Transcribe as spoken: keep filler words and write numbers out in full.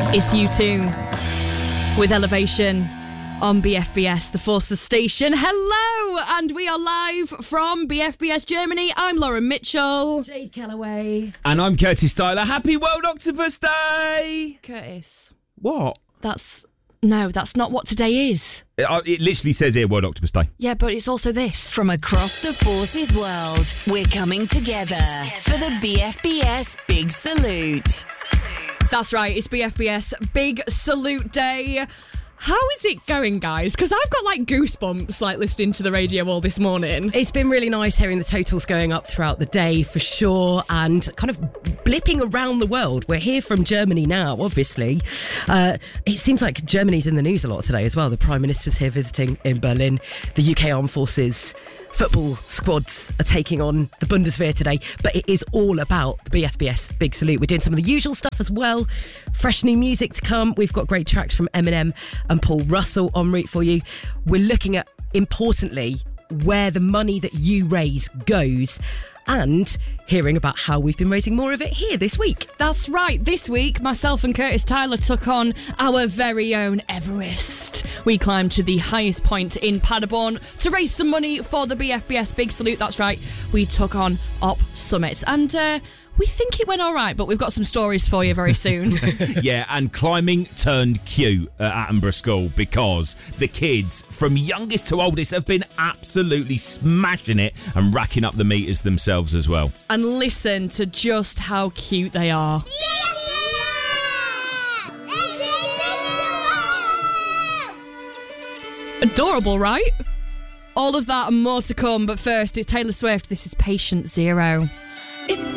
It's U two with Elevation on B F B S, the Forces station. Hello, and we are live from B F B S Germany. I'm Lauren Mitchell. Jade Calloway. And I'm Curtis Tyler. Happy World Octopus Day! Curtis. What? That's... No, that's not what today is. It, it literally says here World Octopus Day. Yeah, but it's also this. From across the Forces world, we're coming together for the B F B S Big Salute. That's right, it's B F B S Big Salute Day. How is it going, guys? Because I've got like goosebumps like listening to the radio all this morning. It's been really nice hearing the totals going up throughout the day for sure, and kind of blipping around the world. We're here from Germany now, obviously. Uh, it seems like Germany's in the news a lot today as well. The Prime Minister's here visiting in Berlin. The U K Armed Forces football squads are taking on the Bundeswehr today, but it is all about the B F B S Big Salute. We're doing some of the usual stuff as well. Fresh new music to come. We've got great tracks from Eminem and Paul Russell en route for you. We're looking at, importantly, where the money that you raise goes, and hearing about how we've been raising more of it here this week. That's right. This week, myself and Curtis Tyler took on our very own Everest. We climbed to the highest point in Paderborn to raise some money for the B F B S Big Salute. That's right. We took on Op Summit. And uh, we think it went all right, but we've got some stories for you very soon. Yeah, and climbing turned cute at Attenborough School because the kids, from youngest to oldest, have been absolutely smashing it and racking up the meters themselves as well. And listen to just how cute they are. Adorable, right? All of that and more to come, but first it's Taylor Swift. This is Patient Zero. If